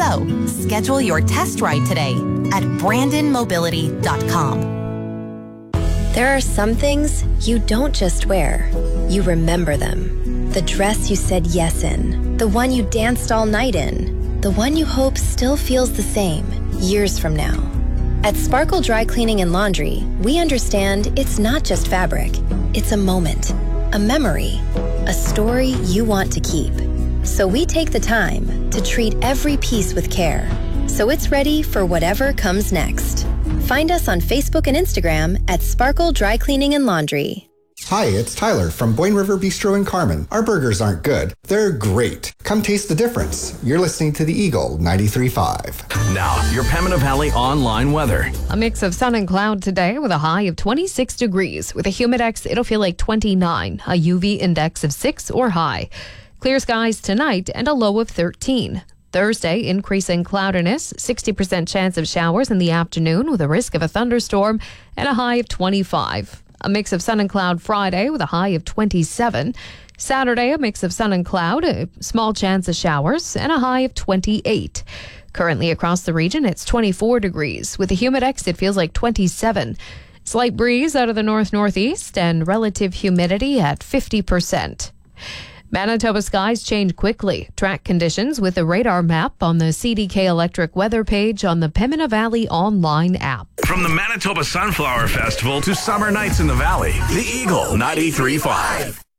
So, schedule your test ride today at BrandonMobility.com. There are some things you don't just wear, you remember them. The dress you said yes in, the one you danced all night in, the one you hope still feels the same years from now. At Sparkle Dry Cleaning and Laundry, we understand it's not just fabric. It's a moment, a memory, a story you want to keep. So we take the time to treat every piece with care, so it's ready for whatever comes next. Find us on Facebook and Instagram at Sparkle Dry Cleaning and Laundry. Hi, it's Tyler from Boyne River Bistro in Carmen. Our burgers aren't good. They're great. Come taste the difference. You're listening to the Eagle 93.5. Now, your Pembina Valley online weather. A mix of sun and cloud today with a high of 26 degrees. With a humidex, it'll feel like 29. A UV index of 6 or high. Clear skies tonight and a low of 13. Thursday, increasing cloudiness, 60% chance of showers in the afternoon with a risk of a thunderstorm and a high of 25. A mix of sun and cloud Friday with a high of 27. Saturday, a mix of sun and cloud, a small chance of showers and a high of 28. Currently across the region, it's 24 degrees. With a humidex, it feels like 27. Slight breeze out of the north-northeast and relative humidity at 50%. Manitoba skies change quickly. Track conditions with a radar map on the CDK Electric weather page on the Pembina Valley online app. From the Manitoba Sunflower Festival to summer nights in the valley, the Eagle 93.5.